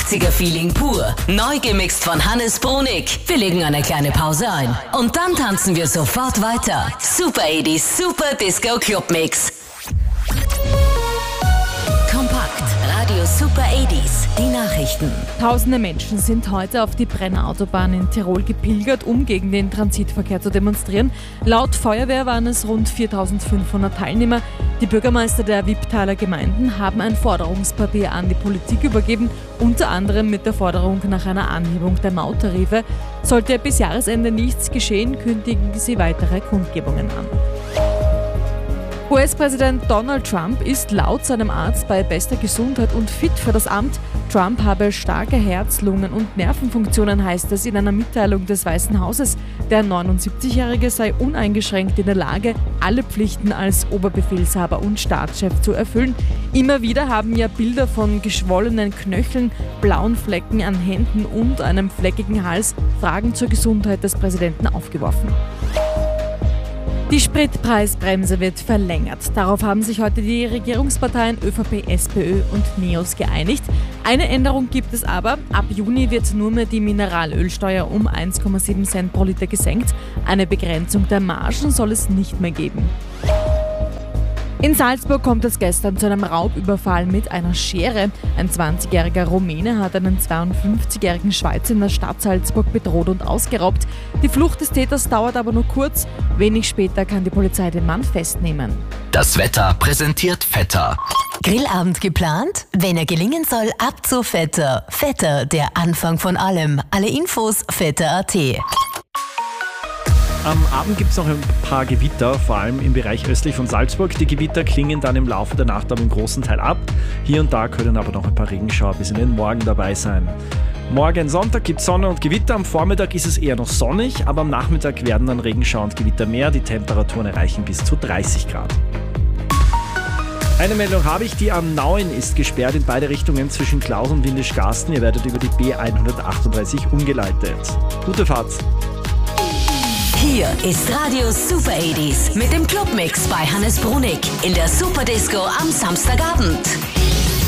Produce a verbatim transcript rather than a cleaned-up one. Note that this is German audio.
achtziger-Feeling pur. Neu gemixt von Hannes Brunig. Wir legen eine kleine Pause ein. Und dann tanzen wir sofort weiter. Super achtziger Super Disco Club Mix. Kompakt. Radio Super achtziger. Die Nachrichten. Tausende Menschen sind heute auf die Brenner Autobahn in Tirol gepilgert, um gegen den Transitverkehr zu demonstrieren. Laut Feuerwehr waren es rund viertausendfünfhundert Teilnehmer. Die Bürgermeister der Wipptaler Gemeinden haben ein Forderungspapier an die Politik übergeben, unter anderem mit der Forderung nach einer Anhebung der Mauttarife. Sollte bis Jahresende nichts geschehen, kündigen sie weitere Kundgebungen an. U S-Präsident Donald Trump ist laut seinem Arzt bei bester Gesundheit und fit für das Amt. Trump habe starke Herz-, Lungen- und Nervenfunktionen, heißt es in einer Mitteilung des Weißen Hauses. Der neunundsiebzigjährige sei uneingeschränkt in der Lage, alle Pflichten als Oberbefehlshaber und Staatschef zu erfüllen. Immer wieder haben ja Bilder von geschwollenen Knöcheln, blauen Flecken an Händen und einem fleckigen Hals Fragen zur Gesundheit des Präsidenten aufgeworfen. Die Spritpreisbremse wird verlängert. Darauf haben sich heute die Regierungsparteien ÖVP, SPÖ und NEOS geeinigt. Eine Änderung gibt es aber. Ab Juni wird nur mehr die Mineralölsteuer um eins Komma sieben Cent pro Liter gesenkt. Eine Begrenzung der Margen soll es nicht mehr geben. In Salzburg kommt es gestern zu einem Raubüberfall mit einer Schere. Ein zwanzigjähriger Rumäne hat einen zweiundfünfzigjährigen Schweizer in der Stadt Salzburg bedroht und ausgeraubt. Die Flucht des Täters dauert aber nur kurz. Wenig später kann die Polizei den Mann festnehmen. Das Wetter präsentiert Vetter. Grillabend geplant? Wenn er gelingen soll, ab zu Vetter. Vetter, der Anfang von allem. Alle Infos vetter punkt at. Am Abend gibt es noch ein paar Gewitter, vor allem im Bereich östlich von Salzburg. Die Gewitter klingen dann im Laufe der Nacht aber im großen Teil ab. Hier und da können aber noch ein paar Regenschauer bis in den Morgen dabei sein. Morgen Sonntag gibt es Sonne und Gewitter. Am Vormittag ist es eher noch sonnig, aber am Nachmittag werden dann Regenschauer und Gewitter mehr. Die Temperaturen erreichen bis zu dreißig Grad. Eine Meldung habe ich, die A neun ist gesperrt in beide Richtungen zwischen Klaus und Windischgarsten. Ihr werdet über die B hundertachtunddreißig umgeleitet. Gute Fahrt! Hier ist Radio Super achtziger mit dem Clubmix bei Hannes Brunig in der Super Disco am Samstagabend.